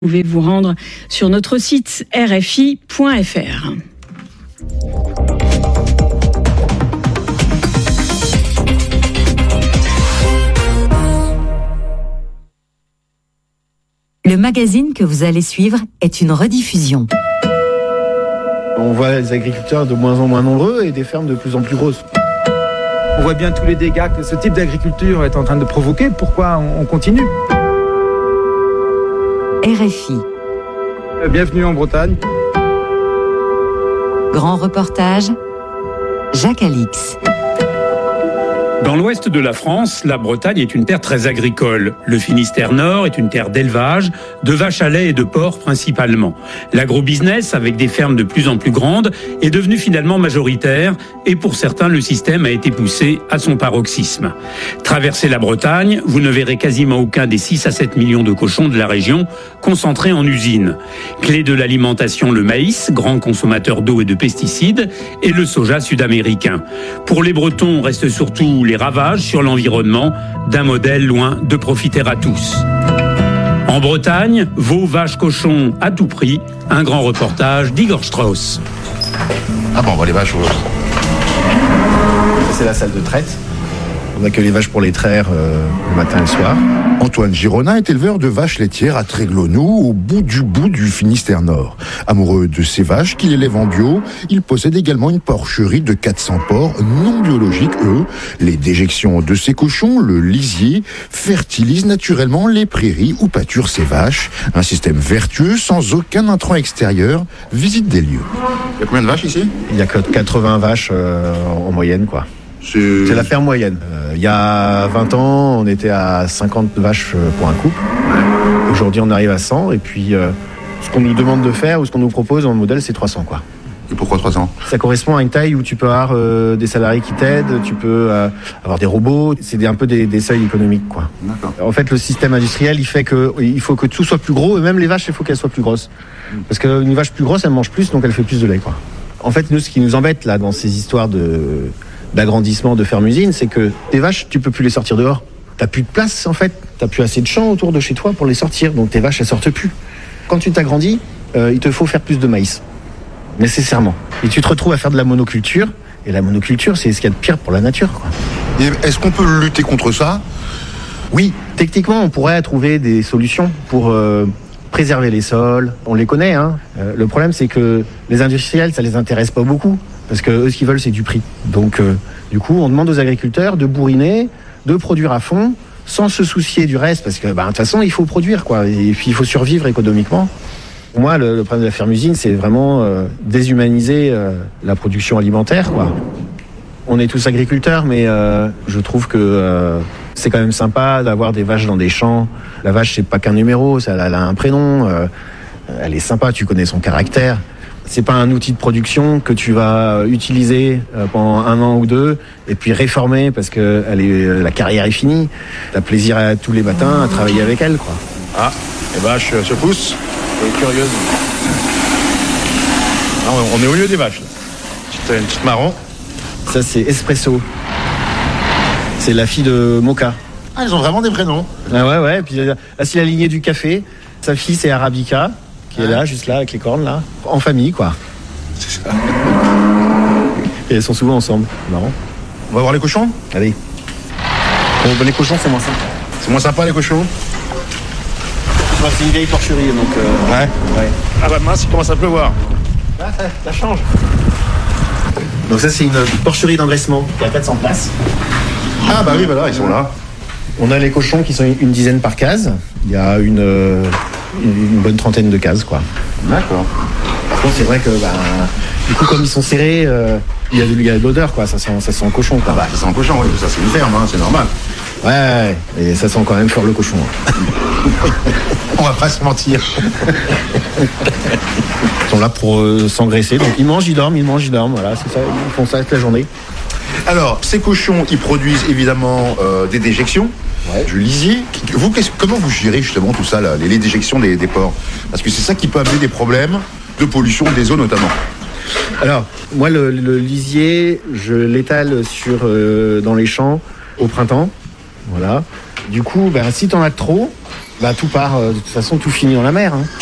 Vous pouvez vous rendre sur notre site rfi.fr. Le magazine que vous allez suivre est une rediffusion. On voit les agriculteurs de moins en moins nombreux et des fermes de plus en plus grosses. On voit bien tous les dégâts que ce type d'agriculture est en train de provoquer. Pourquoi on continue ? RFI. Bienvenue en Bretagne. Grand reportage, Jacques Alix. Dans l'ouest de la France, la Bretagne est une terre très agricole. Le Finistère Nord est une terre d'élevage, de vaches à lait et de porcs principalement. L'agrobusiness, avec des fermes de plus en plus grandes, est devenu finalement majoritaire et pour certains, le système a été poussé à son paroxysme. Traversez la Bretagne, vous ne verrez quasiment aucun des 6 à 7 millions de cochons de la région concentrés en usines. Clé de l'alimentation, le maïs, grand consommateur d'eau et de pesticides, et le soja sud-américain. Pour les Bretons, reste surtout les ravages sur l'environnement d'un modèle loin de profiter à tous. En Bretagne, veaux, vaches, cochons à tout prix, un grand reportage d'Igor Strauss. Ah bon, on voit les vaches. C'est la salle de traite. On accueille les vaches pour les traire le matin et le soir. Antoine Girona est éleveur de vaches laitières à Tréglaunou, au bout du Finistère Nord. Amoureux de ces vaches qu'il élève en bio, il possède également une porcherie de 400 porcs non biologiques, eux. Les déjections de ces cochons, le lisier, fertilisent naturellement les prairies où pâturent ces vaches. Un système vertueux, sans aucun intrant extérieur. Visite des lieux. Il y a combien de vaches ici ? Il y a que 80 vaches en moyenne, quoi. C'est la ferme moyenne. Il y a 20 ans, on était à 50 vaches pour un couple. Aujourd'hui, on arrive à 100. Et puis, ce qu'on nous demande de faire ou ce qu'on nous propose dans le modèle, c'est 300, quoi. Et pourquoi 300 ? Ça correspond à une taille où tu peux avoir des salariés qui t'aident, tu peux avoir des robots. C'est un peu des seuils économiques, quoi. D'accord. En fait, le système industriel, il faut que tout soit plus gros. Et même les vaches, il faut qu'elles soient plus grosses. Parce qu'une vache plus grosse, elle mange plus, donc elle fait plus de lait, quoi. En fait, nous, ce qui nous embête, là, dans ces histoires d'agrandissement de ferme-usine, c'est que tes vaches, tu peux plus les sortir dehors. T'as plus de place, en fait. T'as plus assez de champs autour de chez toi pour les sortir. Donc tes vaches, elles sortent plus. Quand tu t'agrandis, il te faut faire plus de maïs. Nécessairement. Et tu te retrouves à faire de la monoculture. Et la monoculture, c'est ce qu'il y a de pire pour la nature, quoi. Et est-ce qu'on peut lutter contre ça ? Oui, techniquement, on pourrait trouver des solutions pour préserver les sols. On les connaît, hein. Le problème, c'est que les industriels, ça les intéresse pas beaucoup. Parce que eux, ce qu'ils veulent, c'est du prix. Donc, du coup, on demande aux agriculteurs de bourriner, de produire à fond, sans se soucier du reste, parce que, de toute façon, il faut produire, quoi. Et puis, il faut survivre économiquement. Pour moi, le problème de la ferme-usine, c'est vraiment déshumaniser la production alimentaire, quoi. On est tous agriculteurs, mais je trouve que c'est quand même sympa d'avoir des vaches dans des champs. La vache, c'est pas qu'un numéro, elle a un prénom. Elle est sympa, tu connais son caractère. C'est pas un outil de production que tu vas utiliser pendant 1 an ou 2 et puis réformer parce que la carrière est finie. T'as plaisir tous les matins à travailler avec elle, quoi. Ah, les vaches se poussent. Elle est curieuse. Non, on est au milieu des vaches, là. Une petite marron. Ça, c'est Espresso. C'est la fille de Mocha. Ah, ils ont vraiment des prénoms. Ah ouais. Et puis là, c'est la lignée du café. Sa fille, c'est Arabica, qui est là, juste là, avec les cornes, là. En famille, quoi. C'est ça. Et elles sont souvent ensemble. C'est marrant. On va voir les cochons ? Allez. Bon, les cochons, c'est moins sympa. C'est moins sympa, les cochons ? C'est une vieille porcherie, donc... Ouais. Ah bah mince, il commence à pleuvoir. Ah, ça change. Donc ça, c'est une porcherie d'engraissement qui a 400 places. Ah bah oui, voilà, ils sont là. On a les cochons qui sont une dizaine par case. Il y a une bonne trentaine de cases, quoi. D'accord. Par contre, c'est vrai que, du coup, comme ils sont serrés, il y a de l'odeur, quoi. Ça sent le cochon, quoi. Ah bah, ça sent un cochon, oui, ça c'est une ferme, hein, c'est normal. Ouais, et ça sent quand même fort le cochon. On va pas se mentir. Ils sont là pour s'engraisser, donc ils mangent, ils dorment, voilà, c'est ça, ils font ça toute la journée. Alors, ces cochons, ils produisent évidemment des déjections. Ouais. Du lisier. Comment vous gérez justement tout ça, là, les déjections des porcs ? Parce que c'est ça qui peut amener des problèmes de pollution des eaux notamment. Alors, moi, le lisier, je l'étale dans les champs au printemps. Voilà. Du coup, si t'en as trop, tout part. De toute façon, tout finit dans la mer. Hein.